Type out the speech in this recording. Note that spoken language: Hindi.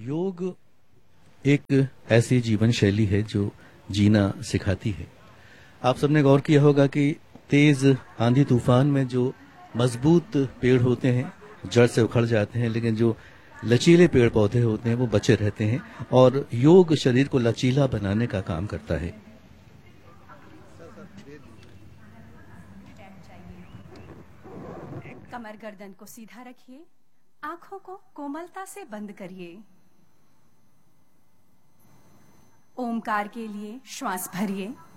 योग एक ऐसी जीवन शैली है जो जीना सिखाती है। आप सबने गौर किया होगा कि तेज आंधी तूफान में जो मजबूत पेड़ होते हैं जड़ से उखड़ जाते हैं, लेकिन जो लचीले पेड़ पौधे होते हैं वो बचे रहते हैं। और योग शरीर को लचीला बनाने का काम करता है। कमर गर्दन को सीधा रखिए, आंखों को कोमलता से बंद करिए। ओमकार के लिए श्वास भरिए।